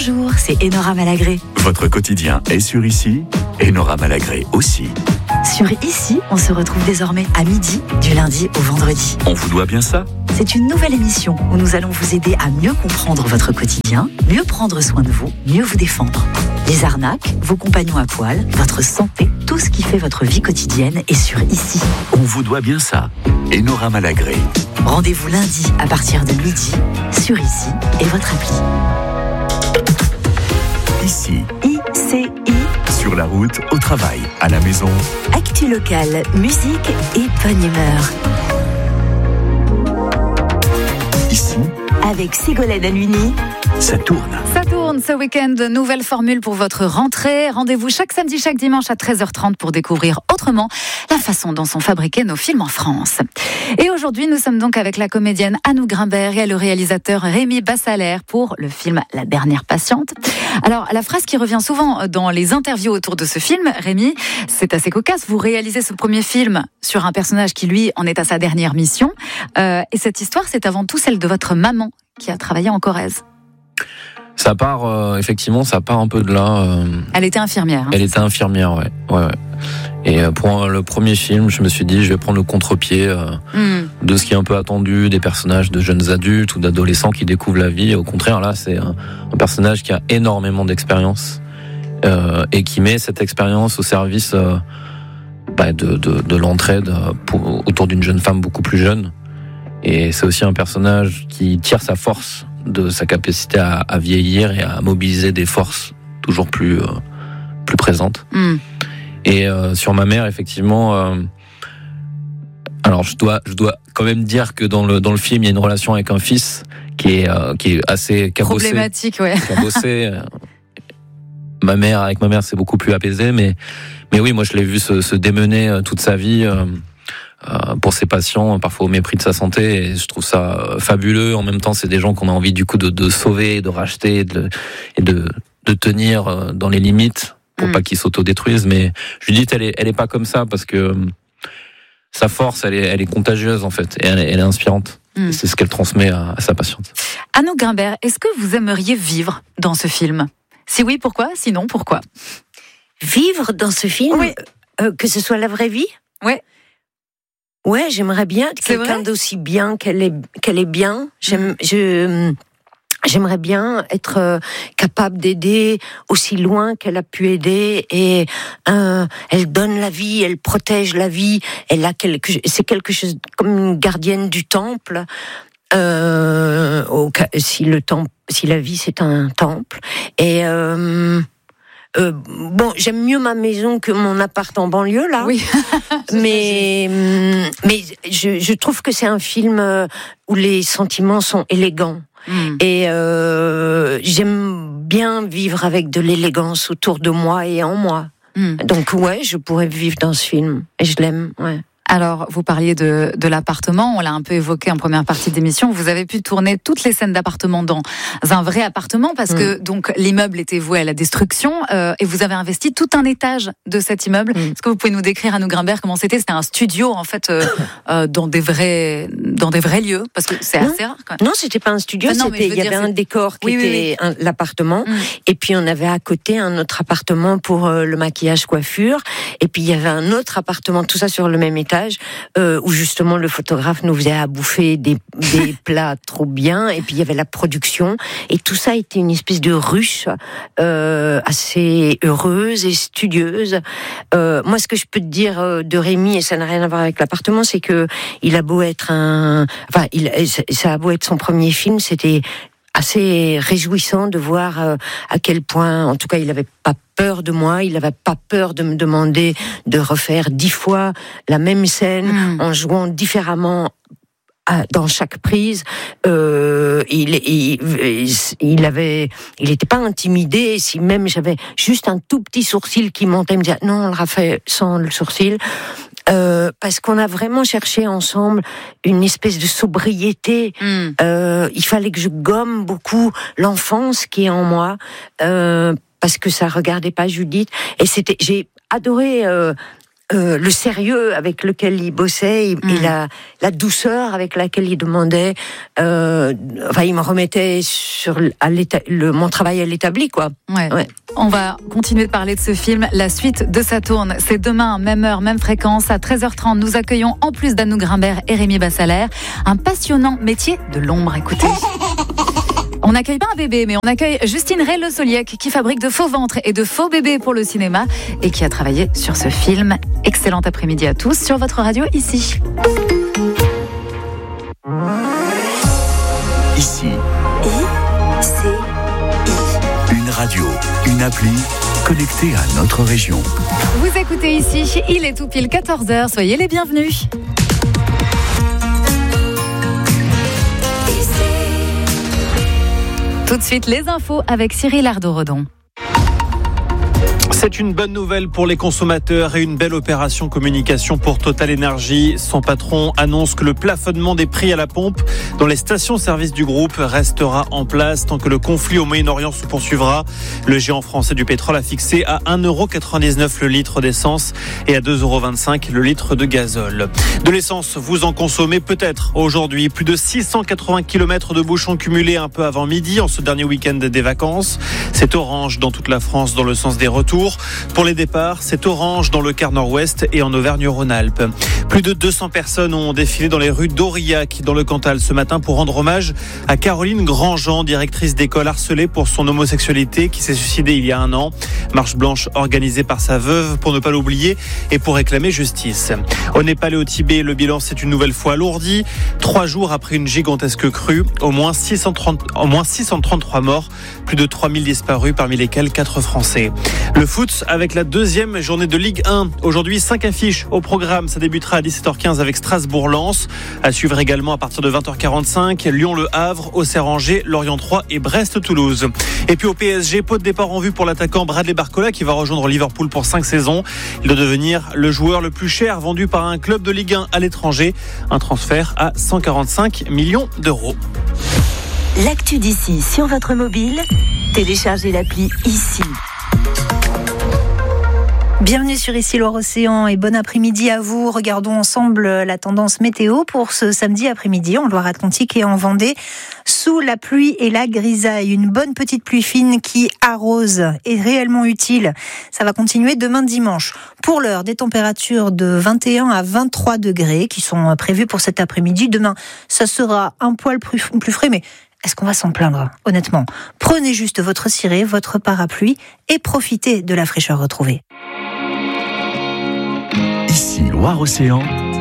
Bonjour, c'est Enora Malagré. Votre quotidien est sur Ici, Enora Malagré aussi. Sur Ici, on se retrouve désormais à midi, du lundi au vendredi. On vous doit bien ça? C'est une nouvelle émission où nous allons vous aider à mieux comprendre votre quotidien, mieux prendre soin de vous, mieux vous défendre. Les arnaques, vos compagnons à poil, votre santé, tout ce qui fait votre vie quotidienne est sur Ici. On vous doit bien ça. Enora Malagré. Rendez-vous lundi à partir de midi sur Ici et votre appli. Ici, ICI, sur la route, au travail, à la maison. actu locale, musique et bonne humeur. Ici, Avec Ségolène Aluni. ça tourne. Ça tourne ce week-end, nouvelle formule pour votre rentrée. Rendez-vous chaque samedi, chaque dimanche à 13h30 pour découvrir autrement la façon dont sont fabriqués nos films en France. Et aujourd'hui, nous sommes donc avec la comédienne Anouk Grimbert et le réalisateur Rémi Bassalaire pour le film La Dernière Patiente. Alors, la phrase qui revient souvent dans les interviews autour de ce film, Rémi, c'est assez cocasse. Vous réalisez ce premier film sur un personnage qui, lui, en est à sa dernière mission. Et cette histoire, c'est avant tout celle de votre maman qui a travaillé en Corrèze. Ça part, effectivement, ça part un peu de là. Elle était infirmière. Hein, Elle était infirmière, ouais. Et pour le premier film, je me suis dit, je vais prendre le contre-pied de ce qui est un peu attendu, des personnages de jeunes adultes ou d'adolescents qui découvrent la vie. Au contraire, là, c'est un personnage qui a énormément d'expérience et qui met cette expérience au service de l'entraide autour d'une jeune femme beaucoup plus jeune. Et c'est aussi un personnage qui tire sa force de sa capacité à vieillir et à mobiliser des forces toujours plus présentes. Et sur ma mère, effectivement, alors je dois quand même dire que dans le film, il y a une relation avec un fils qui est assez cabossé. Problématique, ouais. Cabossé. Avec ma mère, c'est beaucoup plus apaisé, mais oui, moi je l'ai vu se démener toute sa vie. Pour ses patients, parfois au mépris de sa santé, et je trouve ça fabuleux. En même temps, c'est des gens qu'on a envie du coup de sauver, de racheter, et de tenir dans les limites pour pas qu'ils s'autodétruisent. Mais je lui dis, elle est pas comme ça parce que sa force, elle est contagieuse en fait, et elle est inspirante. Et c'est ce qu'elle transmet à sa patiente. Anouk Grimbert, est-ce que vous aimeriez vivre dans ce film? Si oui, pourquoi? Sinon, pourquoi? Vivre dans ce film, Oui. Que ce soit la vraie vie. Ouais. Ouais, j'aimerais bien être C'est quelqu'un vrai d'aussi bien qu'elle est bien. J'aimerais bien être capable d'aider aussi loin qu'elle a pu aider. Et elle donne la vie, elle protège la vie. C'est quelque chose comme une gardienne du temple. Si la vie c'est un temple. Et bon, j'aime mieux ma maison que mon appart en banlieue, là. Oui. mais je trouve que c'est un film où les sentiments sont élégants. Et j'aime bien vivre avec de l'élégance autour de moi et en moi. Donc ouais, je pourrais vivre dans ce film. Et je l'aime, ouais. Alors, vous parliez de l'appartement, on l'a un peu évoqué en première partie d'émission. Vous avez pu tourner toutes les scènes d'appartement dans un vrai appartement parce que donc l'immeuble était voué à la destruction et vous avez investi tout un étage de cet immeuble. Est-ce que vous pouvez nous décrire, Anouk Grimbert, comment c'était? C'était un studio en fait dans des vrais lieux parce que c'est assez rare quand même. Non, c'était pas un studio, il y avait un décor qui était l'appartement et puis on avait à côté un autre appartement pour le maquillage coiffure et puis il y avait un autre appartement, tout ça sur le même étage. Où justement le photographe nous faisait à bouffer des plats trop bien et puis il y avait la production et tout ça était une espèce de ruche assez heureuse et studieuse. Moi ce que je peux te dire de Rémi, et ça n'a rien à voir avec l'appartement, c'est que il a beau être ça a beau être son premier film, c'était assez réjouissant de voir à quel point, en tout cas, il n'avait pas peur de moi, il n'avait pas peur de me demander de refaire 10 fois la même scène en jouant différemment dans chaque prise. Il était pas intimidé. Si même j'avais juste un tout petit sourcil qui montait, il me disait non, on l'a fait sans le sourcil. Parce qu'on a vraiment cherché ensemble une espèce de sobriété. Il fallait que je gomme beaucoup l'enfance qui est en moi, parce que ça regardait pas Judith. Et j'ai adoré le sérieux avec lequel il bossait et la douceur avec laquelle il demandait. Il me remettait sur mon travail à l'établi, quoi. Ouais. On va continuer de parler de ce film. La suite de Ça tourne, c'est demain, même heure, même fréquence. À 13h30, nous accueillons, en plus d'Anouk Grimbert et Rémi Bassalaire, un passionnant métier de l'ombre. Écoutez. On n'accueille pas un bébé, mais on accueille Justine Rey-Le Soliec, qui fabrique de faux ventres et de faux bébés pour le cinéma et qui a travaillé sur ce film. Excellent après-midi à tous sur votre radio ici. Ici. Une radio, une appli connectée à notre région. Vous écoutez ici, il est tout pile 14h, soyez les bienvenus. Tout de suite, les infos avec Cyril Ardo-Redon. C'est une bonne nouvelle pour les consommateurs et une belle opération communication pour Total Energy. Son patron annonce que le plafonnement des prix à la pompe dans les stations-service du groupe restera en place tant que le conflit au Moyen-Orient se poursuivra. Le géant français du pétrole a fixé à 1,99€ le litre d'essence et à 2,25€ le litre de gazole. De l'essence, vous en consommez peut-être aujourd'hui. Plus de 680 km de bouchons cumulés un peu avant midi en ce dernier week-end des vacances. C'est orange dans toute la France dans le sens des retours. Pour les départs, c'est orange dans le quart nord-ouest et en Auvergne-Rhône-Alpes. Plus de 200 personnes ont défilé dans les rues d'Aurillac, dans le Cantal, ce matin pour rendre hommage à Caroline Grandjean, directrice d'école harcelée pour son homosexualité, qui s'est suicidée il y a 1 an. Marche blanche organisée par sa veuve pour ne pas l'oublier et pour réclamer justice. Au Népal et au Tibet, le bilan s'est une nouvelle fois alourdi. 3 jours après une gigantesque crue, au moins 633 morts, plus de 3000 disparus, parmi lesquels 4 Français. Le foot avec la 2e journée de Ligue 1. Aujourd'hui, 5 affiches au programme. Ça débutera à 17h15 avec Strasbourg-Lens. À suivre également à partir de 20h45, Lyon-Le Havre, Auxerre-Angers, Lorient 3 et Brest-Toulouse. Et puis au PSG, pot de départ en vue pour l'attaquant Bradley Barcola qui va rejoindre Liverpool pour 5 saisons. Il doit devenir le joueur le plus cher vendu par un club de Ligue 1 à l'étranger. Un transfert à 145 millions d'euros. L'actu d'ici sur votre mobile, téléchargez l'appli Ici. Bienvenue sur Ici Loire-Océan et bon après-midi à vous. Regardons ensemble la tendance météo pour ce samedi après-midi en Loire-Atlantique et en Vendée. Sous la pluie et la grisaille, une bonne petite pluie fine qui arrose est réellement utile. Ça va continuer demain dimanche. Pour l'heure, des températures de 21 à 23 degrés qui sont prévues pour cet après-midi. Demain, ça sera un poil plus frais, mais est-ce qu'on va s'en plaindre, honnêtement? Prenez juste votre ciré, votre parapluie et profitez de la fraîcheur retrouvée. Ici Loire-Océan,